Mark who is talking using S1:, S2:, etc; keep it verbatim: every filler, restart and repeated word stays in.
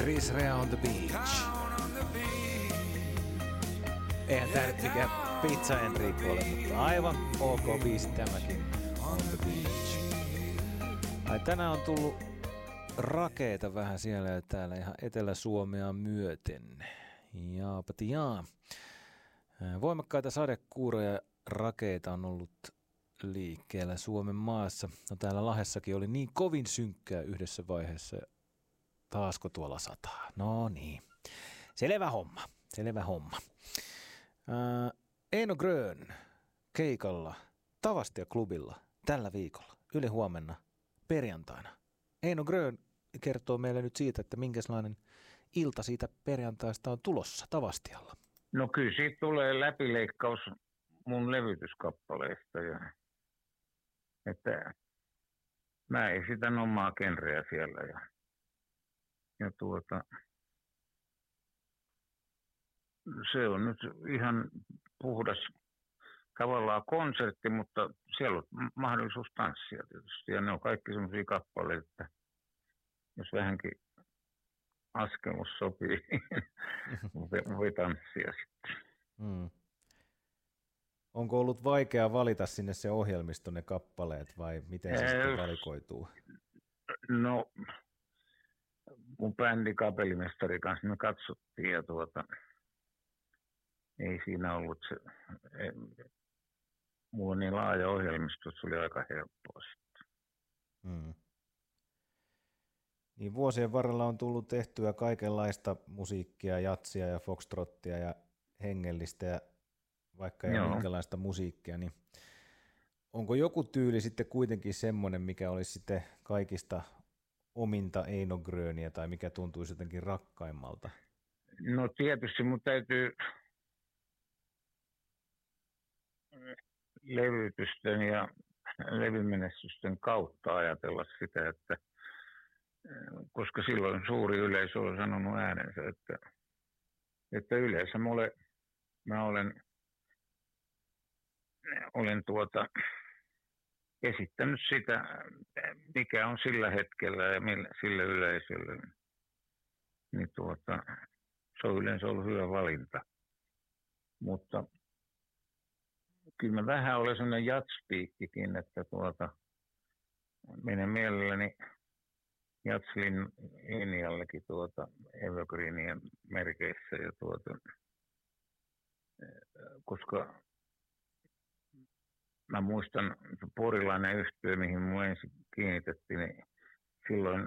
S1: Chris Rea on the beach. Eihän tää nyt mikään Pizza Enrico ole, mutta aivan ok biisi tämäkin. On the beach. Ai tänään on tullut rakeita vähän siellä ja täällä ihan Etelä-Suomea myöten. Jaapati jaa. Voimakkaita sadekuuroja rakeita on ollut liikkeellä Suomen maassa. No täällä Lahdessakin oli niin kovin synkkää yhdessä vaiheessa. Taasko tuolla sataa? No niin. Selvä homma. Selvä homma. Ää, Eino Grön keikalla Tavastia-klubilla tällä viikolla. Yle huomenna perjantaina. Eino Grön kertoo meille nyt siitä, että minkälainen ilta siitä perjantaista on tulossa Tavastialla.
S2: No kyllä siitä tulee läpileikkaus mun levytyskappaleista. Ja, että mä esitän omaa genreä siellä. Ja, ja tuota, se on nyt ihan puhdas tavallaan konsertti, mutta siellä on mahdollisuus tanssia tietysti. Ja ne on kaikki semmoisia kappaleita, että jos vähänkin askelus sopii, voi tanssia sitten.
S1: Mm. Onko ollut vaikea valita sinne se ohjelmisto, ne kappaleet, vai miten se sitten valikoituu?
S2: No, mun bändi Kapellimestari kanssa me katsottiin, ja tuota, ei siinä ollut se, ei, mulla on niin laaja ohjelmisto, että se oli aika helppoa sitten.
S1: Mm. Niin vuosien varrella on tullut tehtyä kaikenlaista musiikkia, jatsia ja foxtrottia ja hengellistä ja vaikka ei minkälaista musiikkia, niin onko joku tyyli sitten kuitenkin semmoinen, mikä olisi sitten kaikista ominta Eino Gröniä tai mikä tuntuisi jotenkin rakkaimmalta?
S2: No tietysti mun täytyy levytysten ja levymenestysten kautta ajatella sitä, että koska silloin suuri yleisö on sanonut äänensä, että, että yleensä mulle, mä olen, olen tuota, esittänyt sitä, mikä on sillä hetkellä ja millä, sillä yleisöllä, niin tuota, se on yleensä ollut hyvä valinta. Mutta kyllä mä vähän olen sellainen jatspiikkikin, että tuota, menen mielelläni jatslinjallekin tuota Evergreenien merkeissä, ja tuota, koska mä muistan porilainen yhtye, mihin mun ensin kiinnitettiin, niin silloin